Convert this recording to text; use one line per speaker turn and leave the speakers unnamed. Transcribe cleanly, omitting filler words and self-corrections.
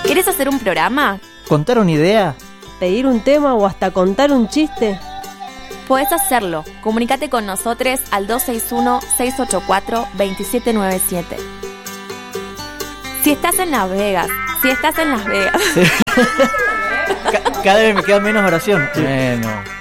¿Querés hacer un programa?
¿Contar una idea?
¿Pedir un tema o hasta contar un chiste?
Podés hacerlo. Comunícate con nosotros al 261-684-2797. Si estás en Las Vegas.
Cada vez me queda menos oración. Bueno.